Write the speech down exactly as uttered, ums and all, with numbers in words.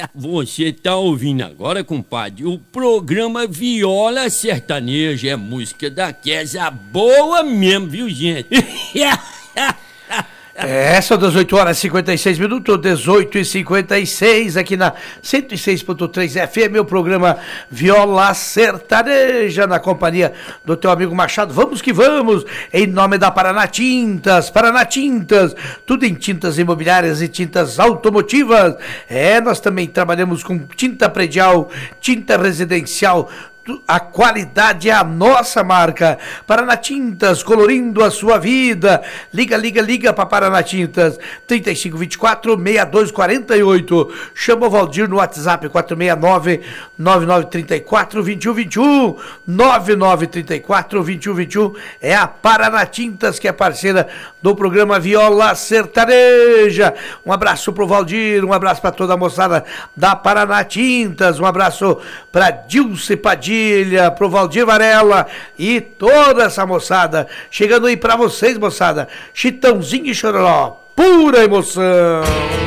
Você tá ouvindo agora, compadre, o programa Viola Sertaneja, é música da Quesa boa mesmo, viu, gente? É, são dezoito horas e cinquenta e seis minutos, dezoito e cinquenta e seis, aqui na cento e seis ponto três F M, o programa Viola Sertaneja, na companhia do teu amigo Machado. Vamos que vamos, em nome da Paraná Tintas, Paraná Tintas, tudo em tintas imobiliárias e tintas automotivas. É, nós também trabalhamos com tinta predial, tinta residencial. A qualidade é a nossa marca. Paraná Tintas, colorindo a sua vida. Liga, liga, liga para Paraná Tintas. trinta e cinco, vinte e quatro, sessenta e dois, quarenta e oito. Chama o Valdir no WhatsApp quatro seis nove, nove nove três quatro, dois um dois um. nove nove três quatro, dois um dois um. É a Paraná Tintas que é parceira do programa Viola Sertaneja. Um abraço pro Valdir, um abraço para toda a moçada da Paraná Tintas. Um abraço para Dilce Padilha, pro Valdir Varela e toda essa moçada. Chegando aí pra vocês, moçada, Chitãozinho e Chororó, pura emoção.